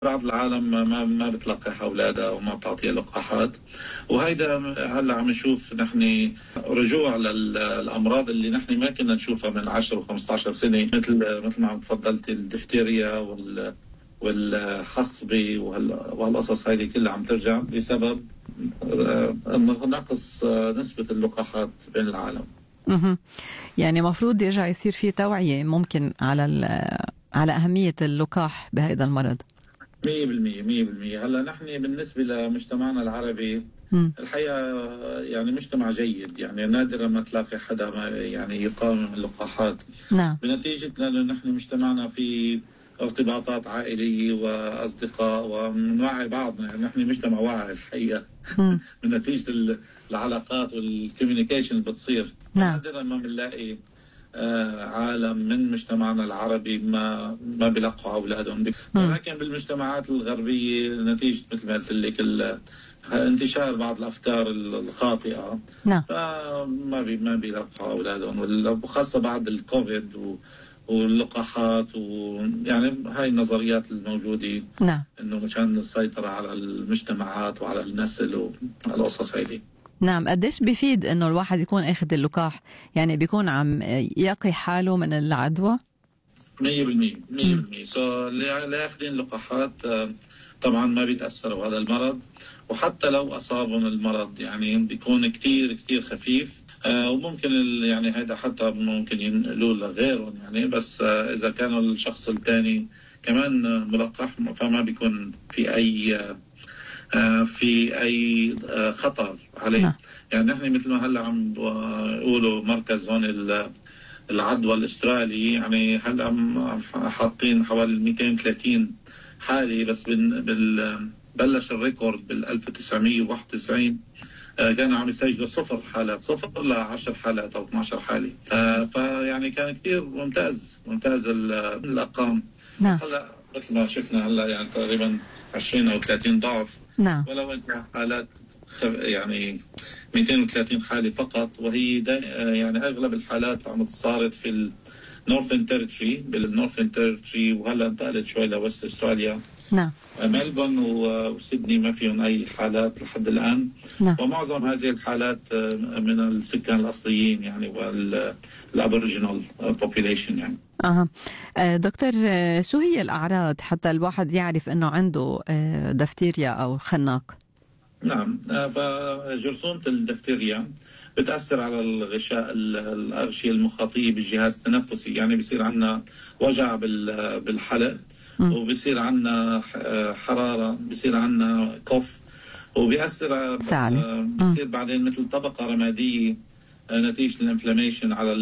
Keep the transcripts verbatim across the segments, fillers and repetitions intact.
بعض العالم ما ما بتلقح اولادها وما بتعطيها لقاحات، وهيدا هلا عم نشوف نحن رجوع للامراض اللي نحن ما كنا نشوفها من عشر وخمسة عشر سنه، مثل مثل ما عم تفضلت الدفتيريا وال والحصبه وهالقصص هذه كلها عم ترجع بسبب نقص نسبه اللقاحات بين العالم. اها يعني مفروض يرجع يصير في توعيه ممكن على على اهميه اللقاح بهذا المرض. مية بالمية مية بالمية. هلا نحن بالنسبة لمجتمعنا العربي م. الحقيقة يعني مجتمع جيد، يعني نادرا ما تلاقي حدا ما يعني يقاوم اللقاحات. نعم. بنتيجة لأنه نحن مجتمعنا في ارتباطات عائلية وأصدقاء ونوعي بعضنا، يعني نحن مجتمع واعي الحقيقة بنتيجة العلاقات والكوميونيكيشن اللي بتصير. نعم. نادرا ما بنلاقي آه عالم من مجتمعنا العربي ما ما بيلقوا اولادهم، ولكن بالمجتمعات الغربيه نتيجه مثل ما قلت لك انتشار بعض الافكار الخاطئه نعم. فما بي ما بيلقوا اولادهم، وخاصه بعد الكوفيد واللقاحات، ويعني هاي النظريات الموجوده. نعم. انه مشان السيطره على المجتمعات وعلى النسل والقصص هذه. نعم. قديش بيفيد انه الواحد يكون اخذ اللقاح؟ يعني بيكون عم يقي حاله من العدوى؟ مية بالمية مية بالمية. سو اللي اخذين اللقاحات طبعا ما بيتاثروا بهذا المرض، وحتى لو اصابهم المرض يعني بيكون كتير كتير خفيف، وممكن يعني هذا حتى ممكن ينقلوه لغيرهم يعني، بس اذا كانوا الشخص الثاني كمان ملقح فما بيكون في اي في أي خطر عليه. نعم. يعني نحن مثل ما هلا عم بقولوا مركز هون العدوى الأسترالي، يعني هلا عم حاطين حوالي مئتين وثلاثين حالة، بس بال بلش الريكورد بال ألف وتسعمئة وواحد وتسعين كانوا عم يسجلوا صفر حالات، صفر ل عشر حالات أو اثنعش حالة. فيعني كان كثير ممتاز ممتاز الأرقام. نعم. هلا مثل ما شفنا هلا يعني تقريبا عشرين أو ثلاثين ضعف. نعم. ولو أن حالات يعني مئتين وثلاثين حالة فقط، وهي يعني أغلب الحالات عم صارت في النورثن تيريتوري بالنورثن تيريتوري، وهلا انتقلت شوي لوست استراليا. نعم. ملبون وسيدني ما فيهم أي حالات لحد الآن. نعم. ومعظم هذه الحالات من السكان الأصليين يعني والأبوريجينال بوبيليشن يعني. أها. دكتور، شو هي الأعراض حتى الواحد يعرف أنه عنده دفتيريا أو خناق؟ نعم. فجرثومة الدفتيريا بتأثر على الغشاء الأغشية المخاطية بالجهاز التنفسي، يعني بيصير عندنا وجع بالحلق، وبيصير عندنا حرارة، بيصير عندنا كف، وبيأثر بيصير بعدين مثل طبقة رمادية نتيجة الانفلاميشن على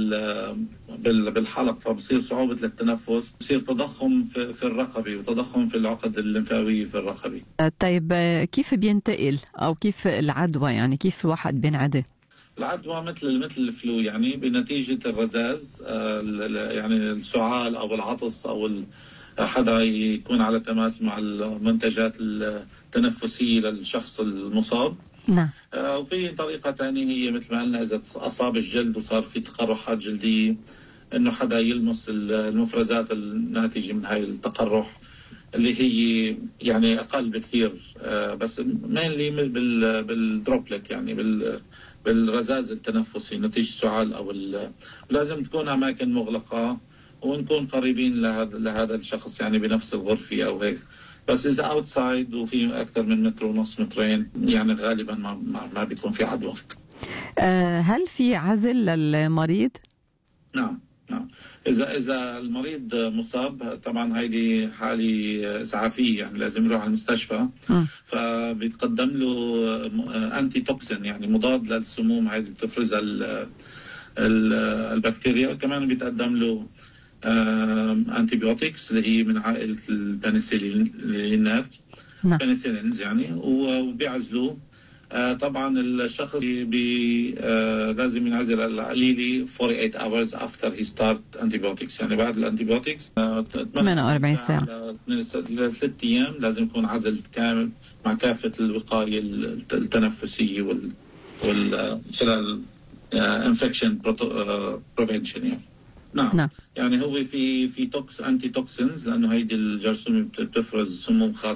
بالحلق، فبصير صعوبة للتنفس، بصير تضخم في الرقبة وتضخم في العقد الليمفاوية في الرقبة. طيب كيف بينتقل أو كيف العدوى، يعني كيف واحد بينعدي؟ العدوى مثل مثل الفلو، يعني بنتيجة الرذاذ، يعني السعال أو العطس أو حدا يكون على تماس مع المنتجات التنفسية للشخص المصاب. نعم. وفي طريقة ثانية هي مثل ما قلنا، إذا أصاب الجلد وصار في تقرحات جلدية، إنه حدا يلمس المفرزات الناتجة من هاي التقرح اللي هي يعني أقل بكثير، بس مينلي بالدروبلت، يعني بال بالرذاذ التنفسي نتيجة السعال أو لازم تكون أماكن مغلقة ونكون قريبين لهذا لهذا الشخص، يعني بنفس الغرفة أو هيك. بس إذا أوتسايد وفي أكثر من متر ونص مترين يعني غالبا ما ما بيكون في عدوى. هل في عزل للمريض؟ نعم نعم. إذا إذا المريض مصاب طبعا هيدي حالة إسعافية، يعني لازم يروح على المستشفى. م. فبيتقدم له أنتي توكسين، يعني مضاد للسموم هاي اللي بتفرزها البكتيريا. كمان بيتقدم له أنتي بيوتكس اللي هي من عائلة البنسلينات، بنسلينز يعني، وبيعزلوه. آه طبعا الشخص بي آه لازم ينعزل على القليلة أربعة وأربعين hours after he start antibiotics، يعني بعد الانتيبيوتكس آه ثمانية وأربعين ساعة لثلاث أيام لازم يكون عزل كامل مع كافة الوقاية التنفسية وال وال خلال infection prevention يعني. نعم. نعم. يعني هو في في توكس انتي توكسينز، لانه هيدي الجرثومة بتفرز سموم خاصة